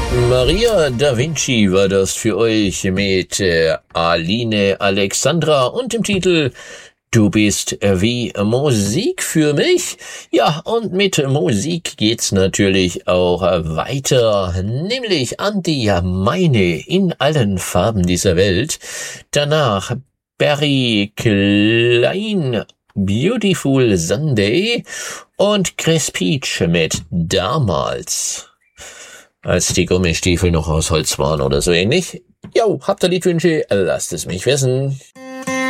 Maria da Vinci war das für euch mit Aline Alexandra und dem Titel Du bist wie Musik für mich. Ja, und mit Musik geht's natürlich auch weiter, nämlich an die Meine in allen Farben dieser Welt. Danach Barry Klein, Beautiful Sunday und Chris Peach mit Damals, als die Gummistiefel noch aus Holz waren oder so ähnlich. Jo, habt ihr Liedwünsche? Lasst es mich wissen.